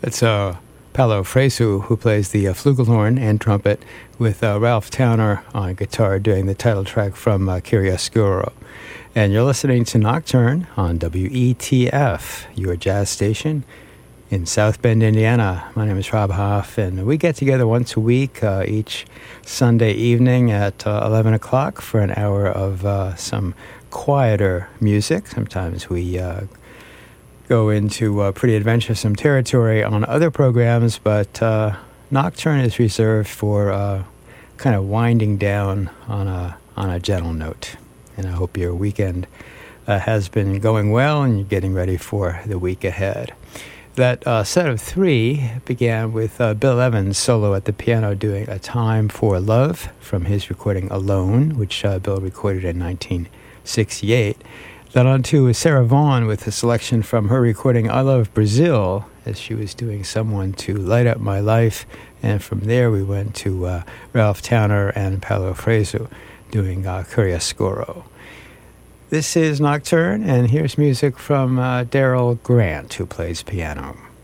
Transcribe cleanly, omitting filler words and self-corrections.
It's Paolo Fresu, who plays the flugelhorn and trumpet, with Ralph Towner on guitar doing the title track from Chiaroscuro. And you're listening to Nocturne on WETF, your jazz station in South Bend, Indiana. My name is Rob Hoff, and we get together once a week, each Sunday evening at 11 o'clock for an hour of some quieter music. Sometimes we go into pretty adventuresome territory on other programs, but Nocturne is reserved for kind of winding down on a gentle note. And I hope your weekend has been going well and you're getting ready for the week ahead. That set of three began with Bill Evans solo at the piano doing A Time for Love from his recording Alone, which Bill recorded in 1968. Then on to Sarah Vaughan with a selection from her recording I Love Brazil, as she was doing Someone to Light Up My Life. And from there we went to Ralph Towner and Paolo Fresu doing Chiaroscuro. This is Nocturne, and here's music from Daryl Grant, who plays piano.